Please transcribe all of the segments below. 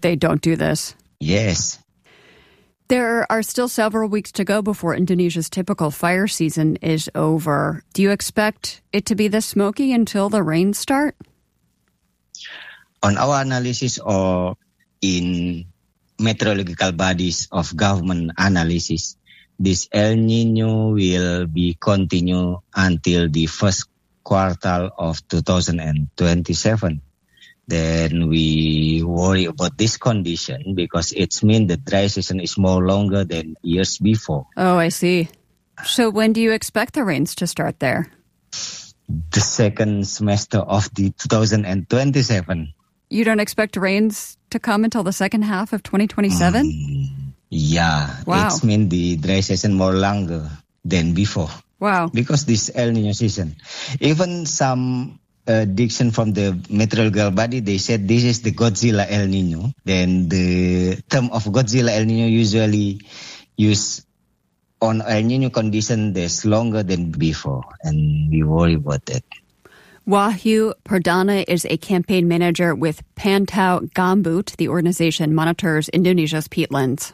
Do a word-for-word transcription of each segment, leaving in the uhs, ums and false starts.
they don't do this. Yes. There are still several weeks to go before Indonesia's typical fire season is over. Do you expect it to be this smoky until the rains start? On our analysis or in meteorological bodies of government analysis, this El Nino will be continue until the first quarter of two thousand twenty-seven. Then we worry about this condition because it means the dry season is more longer than years before. Oh, I see. So when do you expect the rains to start there? The second semester of the two thousand twenty-seven. You don't expect rains to come until the second half of twenty twenty-seven? Mm, yeah, wow. It means the dry season more longer than before. Wow. Because this El Nino season. Even some uh, diction from the meteorological body, they said this is the Godzilla El Nino. Then the term of Godzilla El Nino usually used on El Nino condition that's longer than before. And we worry about that. Wahyu Perdana is a campaign manager with Pantau Gambut. The organization monitors Indonesia's peatlands.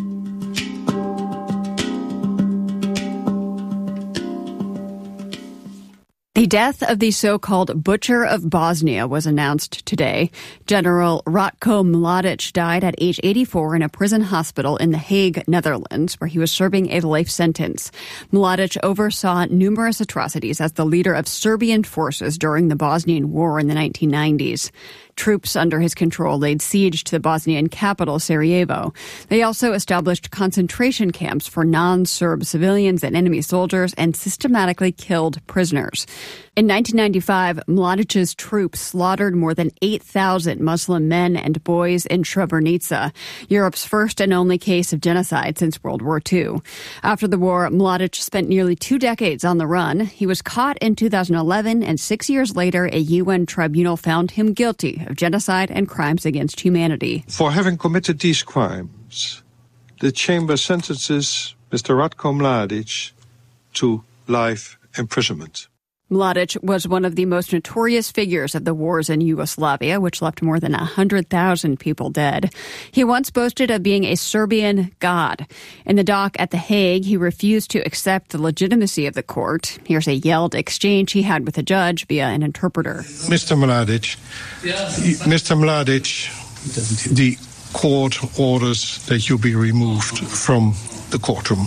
The death of the so-called Butcher of Bosnia was announced today. General Ratko Mladic died at age eighty-four in a prison hospital in The Hague, Netherlands, where he was serving a life sentence. Mladic oversaw numerous atrocities as the leader of Serbian forces during the Bosnian War in the nineteen nineties. Troops under his control laid siege to the Bosnian capital, Sarajevo. They also established concentration camps for non-Serb civilians and enemy soldiers and systematically killed prisoners. In nineteen ninety-five, Mladic's troops slaughtered more than eight thousand Muslim men and boys in Srebrenica, Europe's first and only case of genocide since World War Two. After the war, Mladic spent nearly two decades on the run. He was caught in two thousand eleven, and six years later, a U N tribunal found him guilty of genocide and crimes against humanity. For having committed these crimes, the chamber sentences Mister Ratko Mladic to life imprisonment. Mladic was one of the most notorious figures of the wars in Yugoslavia, which left more than one hundred thousand people dead. He once boasted of being a Serbian god. In the dock at The Hague, he refused to accept the legitimacy of the court. Here's a yelled exchange he had with a judge via an interpreter. Mister Mladic, Mister Mladic, the court orders that you be removed from the courtroom.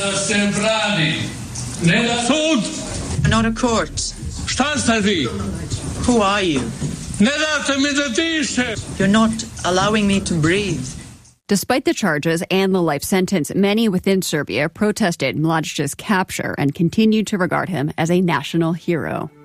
Not a court. Who are you? You're not allowing me to breathe. Despite the charges and the life sentence, many within Serbia protested Mladic's capture and continued to regard him as a national hero.